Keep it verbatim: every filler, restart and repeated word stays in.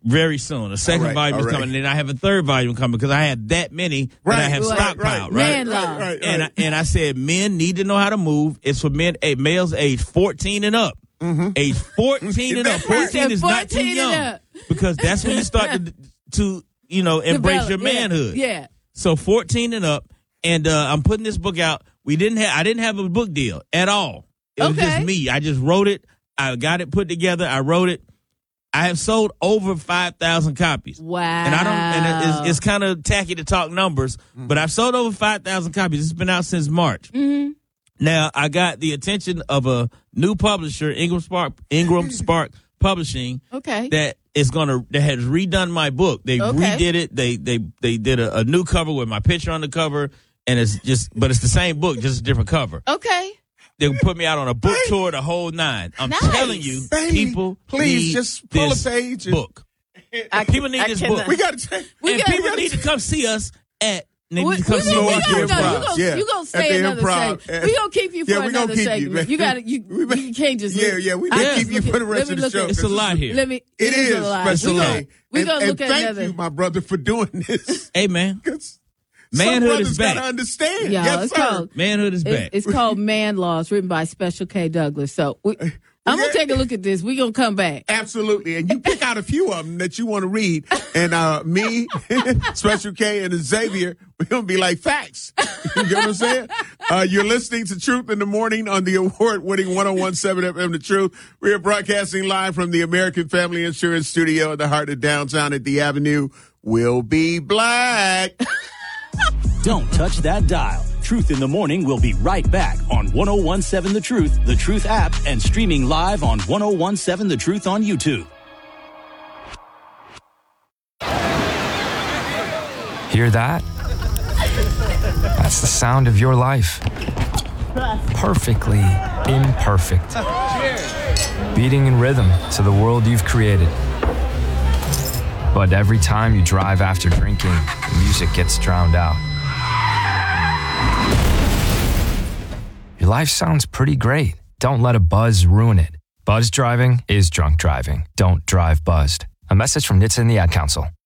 very soon. A second right, volume is right. coming, and then I have a third volume coming because I have that many Right, that I have right, stockpiled. right, Right, Man right, law. right, And I, right. and I said men need to know how to move. It's for men, eh, males age fourteen and up. Mm-hmm. Age fourteen and up. fourteen is not too fourteen and young up. because that's when you start to, to you know, embrace Develop, your yeah, manhood. Yeah. So fourteen and up, and uh, I'm putting this book out. We didn't have, I didn't have a book deal at all. It was Okay. just me. I just wrote it. I got it put together. I wrote it. I have sold over five thousand copies. Wow. And I don't, and it's, it's kind of tacky to talk numbers, but I've sold over five thousand copies. It's been out since March. Mm-hmm. Now, I got the attention of a new publisher, Ingram Spark, Ingram Spark Publishing, Okay. that is going to, that has redone my book. They Okay. redid it. They, they, they did a, a new cover with my picture on the cover, and it's just, but it's the same book, just a different cover. Okay. They put me out on a book tour, the whole nine. I'm Nice. telling you, Baby, people please need just pull a this page and- book. I, People need I this cannot- book. We got to take. We and gotta- people we need gotta- to come see us at. They We, need to come we see gonna, us we at gonna, the no, Improv. you gonna, Yeah. you gonna At stay the another Improv. segment. We gonna keep you for Yeah, we gonna another keep you, segment. man. You gotta, you, We- you can't just. Yeah, look- yeah, we I- can keep you look for at- the rest let me of the look show. at- It's a lot here. Let me. It is, a lot. Special We K. gonna, we And- gonna and look at thank another. you, my brother, for doing this. Hey, man. 'Cause Manhood some is brothers gotta back. understand. Yeah, yes, it's sir. called- Manhood is It- back. it's called Man Laws, written by Special K. Douglas. So we, I'm gonna take a look at this. We gonna come back. Absolutely. And you pick out a few of them that you want to read. And uh, me, Special K, and Xavier, we're going to be like facts. You get what I'm saying? Uh, you're listening to Truth in the Morning on the award-winning one oh one point seven F M The Truth. We are broadcasting live from the American Family Insurance Studio at the heart of downtown at the Avenue. We'll be black. Don't touch that dial. Truth in the Morning will be right back on one oh one point seven The Truth, The Truth app, and streaming live on one oh one point seven The Truth on YouTube. Hear that? That's the sound of your life. Perfectly imperfect. Beating in rhythm to the world you've created. But every time you drive after drinking, the music gets drowned out. Your life sounds pretty great. Don't let a buzz ruin it. Buzz driving is drunk driving. Don't drive buzzed. A message from N H T S A and the Ad Council.